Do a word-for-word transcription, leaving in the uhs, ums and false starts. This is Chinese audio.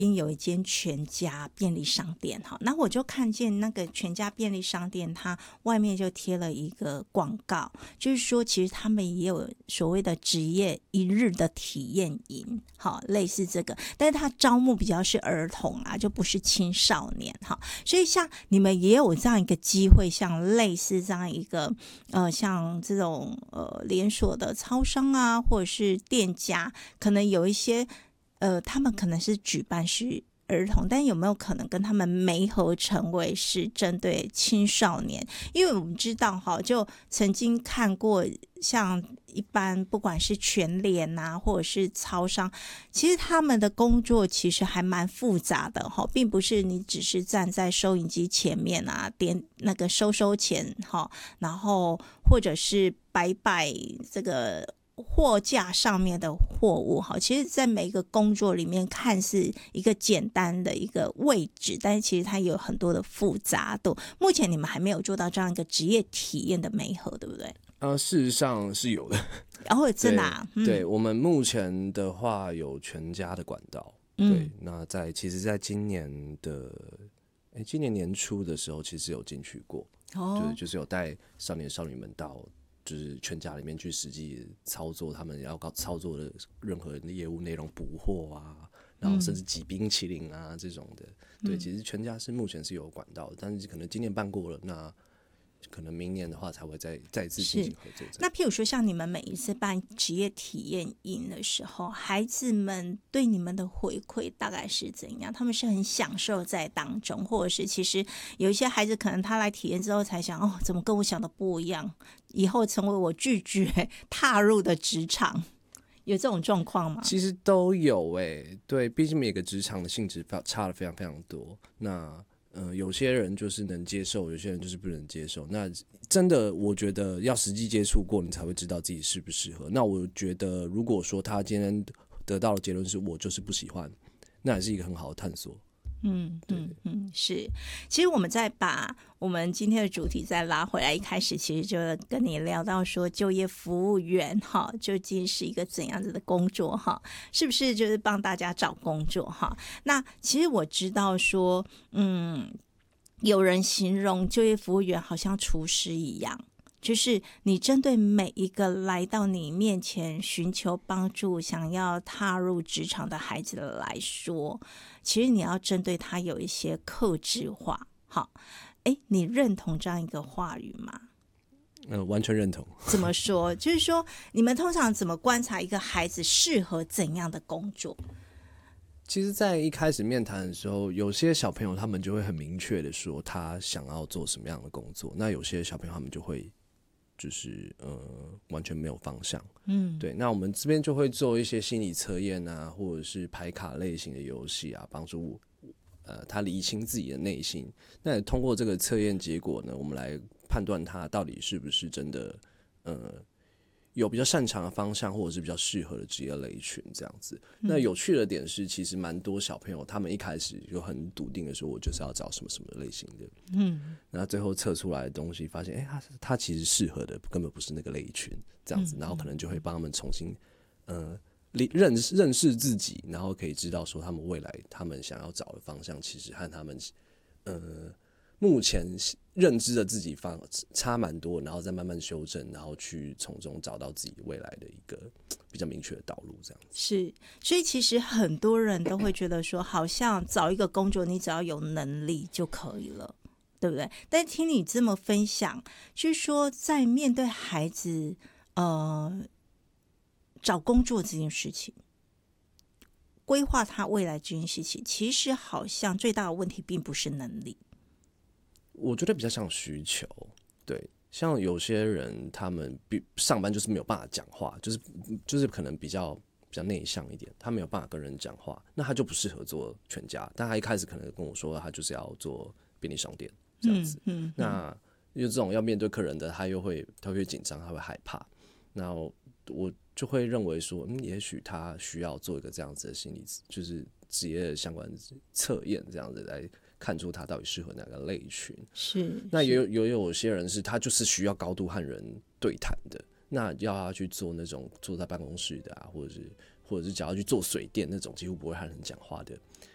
因有一间全家便利商店哈，那我就看见那个全家便利商店，它外面就贴了一个广告，就是说其实他们也有所谓的职业一日的体验营，好，类似这个，但是它招募比较是儿童啊，就不是青少年哈，所以像你们也有这样一个机会，像类似这样一个呃，像这种呃连锁的超商啊，或者是店家，可能有一些。呃，他们可能是举办是儿童，但有没有可能跟他们媒合成为是针对青少年？因为我们知道哈，就曾经看过像一般不管是全联啊，或者是超商，其实他们的工作其实还蛮复杂的哈，并不是你只是站在收银机前面啊，点那个收收钱哈，然后或者是摆摆这个。货架上面的货物，其实在每一个工作里面看似一个简单的一个位置，但是其实它有很多的复杂度。目前你们还没有做到这样一个职业体验的媒合，对不对？ 呃，事实上是有的。 然后真的、啊对、嗯、对，我们目前的话有全家的管道，嗯、对，那在其实在今年的哎今年年初的时候，其实有进去过，哦、就是就是有带少年少女们到。就是全家里面去实际操作他们要操作的任何业务内容，补货啊，然后甚至挤冰淇淋啊这种的。对，其实全家是目前是有管道的，但是可能今年办过了，那可能明年的话才会再再次进行合作。 那譬如说，像你们每一次办职业体验营的时候，孩子们对你们的回馈大概是怎样？他们是很享受在当中，或者是其实有一些孩子可能他来体验之后才想，哦，怎么跟我想的不一样？以后成为我拒绝踏入的职场，有这种状况吗？ 其实都有哎、欸，对，毕竟每个职场的性质差的非常非常多。那呃，有些人就是能接受，有些人就是不能接受。那真的，我觉得要实际接触过，你才会知道自己适不适合。那我觉得，如果说他今天得到的结论是我就是不喜欢，那也是一个很好的探索。 嗯嗯嗯，是。其实我们再把我们今天的主题再拉回来，一开始其实就跟你聊到说，就业服务员哈，究竟是一个怎样子的工作哈？是不是就是帮大家找工作哈？那其实我知道说，嗯，有人形容就业服务员好像厨师一样。就是你针对每一个来到你面前寻求帮助、想要踏入职场的孩子来说，其实你要针对他有一些客制化。好，哎，你认同这样一个话语吗？ 呃，完全认同。 怎么说？就是说，你们通常怎么观察一个孩子适合怎样的工作？ 其实在一开始面谈的时候，有些小朋友他们就会很明确的说他想要做什么样的工作，那有些小朋友他们就会就是呃完全没有方向。嗯，对，那我们这边就会做一些心理测验啊，或者是牌卡类型的游戏啊，帮助呃他理清自己的内心。那也通过这个测验结果呢，我们来判断他到底是不是真的呃有比较擅长的方向，或者是比较适合的职业类群这样子。嗯、那有趣的点是，其实蛮多小朋友他们一开始就很笃定的说，我就是要找什么什么类型的。嗯，那最后测出来的东西发现，哎、欸，他他其实适合的根本不是那个类群这样子，然后可能就会帮他们重新呃认认识自己，然后可以知道说他们未来他们想要找的方向，其实和他们呃。目前认知的自己方差蛮多，然后再慢慢修正，然后去从中找到自己未来的一个比较明确的道路，这样子。 是，所以其实很多人都会觉得说，好像找一个工作，你只要有能力就可以了，对不对？但听你这么分享，就是说，在面对孩子呃找工作这件事情，规划他未来这件事情，其实好像最大的问题并不是能力。 我觉得比较像需求，对，像有些人他们比上班就是没有办法讲话，就是就是可能比较比较内向一点，他没有办法跟人讲话，那他就不适合做全家。但他一开始可能跟我说，他就是要做便利商店这样子。嗯嗯嗯、那因为这种要面对客人的，他又会他会紧张，他会害怕。那我就会认为说，嗯，也许他需要做一个这样子的心理，就是职业相关测验，这样子来看出他到底适合哪个类群。 是， 那也有有有些人是他就是需要高度和人对谈的，那要他去做那种坐在办公室的啊，或者是或者是只要去做水电那种几乎不会和人讲话的，